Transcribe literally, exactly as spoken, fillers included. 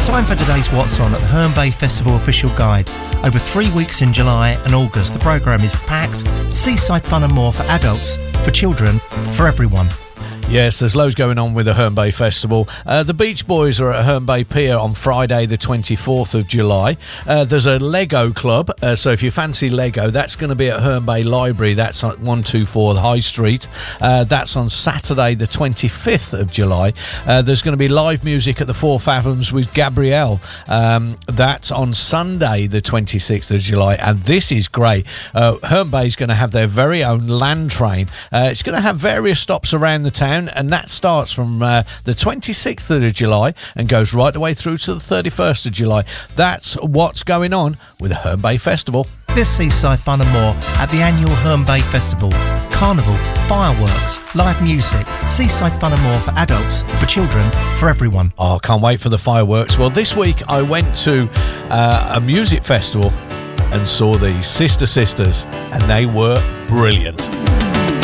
Time for today's What's On at the Herne Bay Festival official guide. Over three weeks in July and August, the programme is packed. Seaside fun and more for adults, for children, for everyone. Yes, there's loads going on with the Herne Bay Festival. Uh, the Beach Boys are at Herne Bay Pier on Friday the twenty-fourth of July. Uh, there's a Lego Club, uh, so if you fancy Lego, that's going to be at Herne Bay Library. That's on one twenty-four High Street. Uh, that's on Saturday the twenty-fifth of July. Uh, there's going to be live music at the Four Fathoms with Gabrielle. Um, that's on Sunday the twenty-sixth of July, and this is great. Uh, Herne Bay is going to have their very own land train. Uh, it's going to have various stops around the town, and that starts from uh, the twenty-sixth of July and goes right the way through to the thirty-first of July. That's what's going on with the Herne Bay Festival. This seaside fun and more at the annual Herne Bay Festival. Carnival, fireworks, live music, seaside fun and more for adults, for children, for everyone. Oh, can't wait for the fireworks. Well, this week I went to uh, a music festival and saw the Sister Sisters, and they were brilliant.